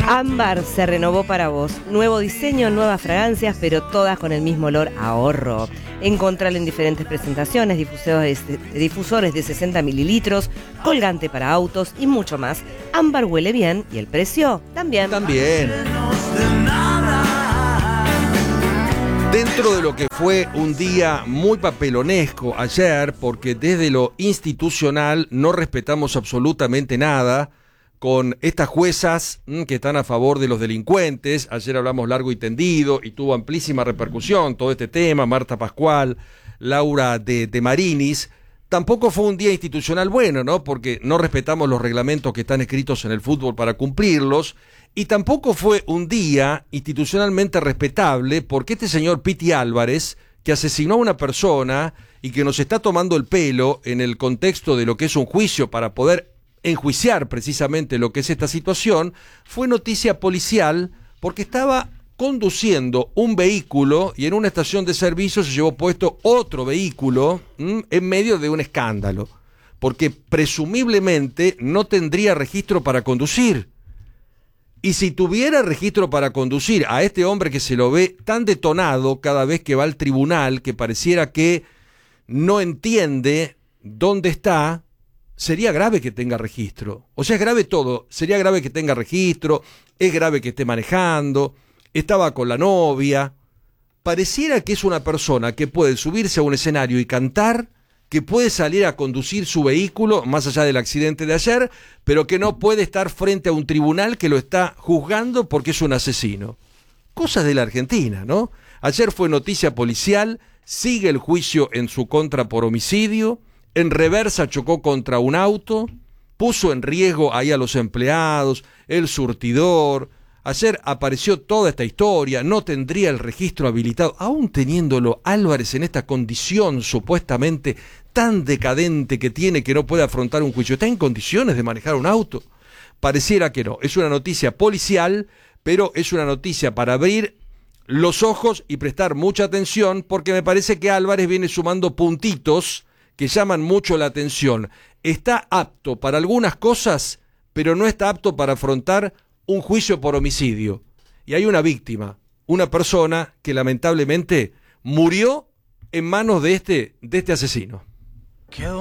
Ámbar se renovó para vos. Nuevo diseño, nuevas fragancias, pero todas con el mismo olor a ahorro. Encontralo en diferentes presentaciones, difusores de 60 mililitros, colgante para autos y mucho más. Ámbar huele bien y el precio también. Dentro de lo que fue un día muy papelonesco ayer, porque desde lo institucional no respetamos absolutamente nada, con estas juezas que están a favor de los delincuentes. Ayer hablamos largo y tendido y tuvo amplísima repercusión todo este tema, Marta Pascual, Laura de Marinis. Tampoco fue un día institucional bueno, ¿no? Porque no respetamos los reglamentos que están escritos en el fútbol para cumplirlos, y tampoco fue un día institucionalmente respetable porque este señor Piti Álvarez, que asesinó a una persona y que nos está tomando el pelo en el contexto de lo que es un juicio para poder enjuiciar precisamente lo que es esta situación, fue noticia policial porque estaba conduciendo un vehículo y en una estación de servicio se llevó puesto otro vehículo en medio de un escándalo, porque presumiblemente no tendría registro para conducir. Y si tuviera registro para conducir a este hombre que se lo ve tan detonado cada vez que va al tribunal, que pareciera que no entiende dónde está, sería grave que tenga registro. O sea, es grave todo. Sería grave que tenga registro, es grave que esté manejando, estaba con la novia. Pareciera que es una persona que puede subirse a un escenario y cantar, que puede salir a conducir su vehículo, más allá del accidente de ayer, pero que no puede estar frente a un tribunal que lo está juzgando porque es un asesino. Cosas de la Argentina, ¿no? Ayer fue noticia policial, sigue el juicio en su contra por homicidio, en reversa chocó contra un auto, puso en riesgo ahí a los empleados, el surtidor. Ayer apareció toda esta historia, no tendría el registro habilitado, aún teniéndolo Álvarez en esta condición supuestamente tan decadente que tiene, que no puede afrontar un juicio. ¿Está en condiciones de manejar un auto? Pareciera que no. Es una noticia policial, pero es una noticia para abrir los ojos y prestar mucha atención, porque me parece que Álvarez viene sumando puntitos que llaman mucho la atención. Está apto para algunas cosas, pero no está apto para afrontar un juicio por homicidio. Y hay una víctima, una persona que lamentablemente murió en manos de este asesino.